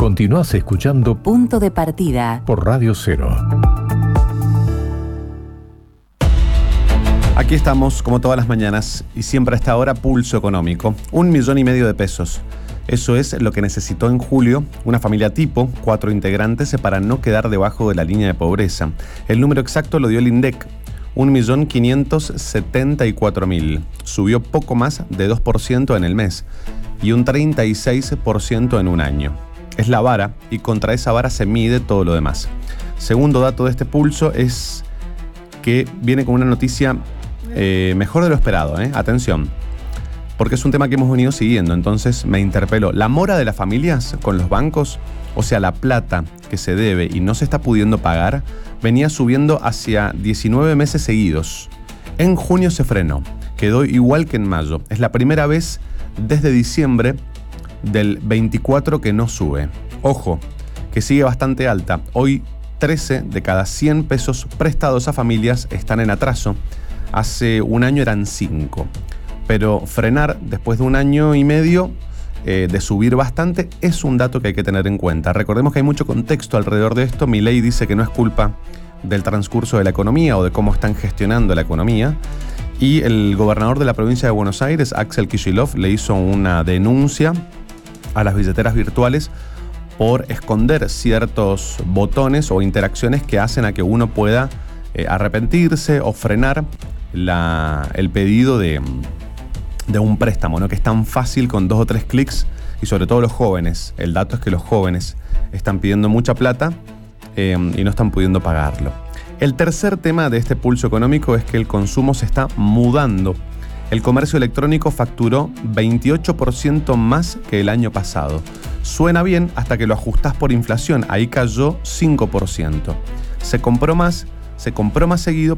Continuás escuchando Punto de Partida por Radio 0. Aquí estamos, como todas las mañanas, y siempre a esta hora, Pulso Económico. 1,5 millones de pesos. Eso es lo que necesitó en julio una familia tipo, 4 integrantes, para no quedar debajo de la línea de pobreza. El número exacto lo dio el INDEC, 1.574.000. Subió poco más de 2% en el mes y un 36% en un año. Es la vara, y contra esa vara se mide todo lo demás. Segundo dato de este pulso es que viene con una noticia mejor de lo esperado, atención, porque es un tema que hemos venido siguiendo, entonces me interpeló. La mora de las familias con los bancos, o sea, la plata que se debe y no se está pudiendo pagar, venía subiendo hacia 19 meses seguidos. En junio se frenó, quedó igual que en mayo. Es la primera vez desde diciembre del 24 que no sube. Ojo, que sigue bastante alta. Hoy 13 de cada 100 pesos prestados a familias están en atraso. Hace un año eran 5. Pero frenar después de un año y medio de subir bastante es un dato que hay que tener en cuenta. Recordemos que hay mucho contexto alrededor de esto. Milei dice que no es culpa del transcurso de la economía o de cómo están gestionando la economía. Y el gobernador de la provincia de Buenos Aires, Axel Kicillof, le hizo una denuncia a las billeteras virtuales por esconder ciertos botones o interacciones que hacen a que uno pueda arrepentirse o frenar el pedido de un préstamo, ¿no? Que es tan fácil con 2 o 3 clics, y sobre todo los jóvenes. El dato es que los jóvenes están pidiendo mucha plata y no están pudiendo pagarlo. El tercer tema de este pulso económico es que el consumo se está mudando. El comercio electrónico facturó 28% más que el año pasado. Suena bien hasta que lo ajustás por inflación. Ahí cayó 5%. Se compró más seguido,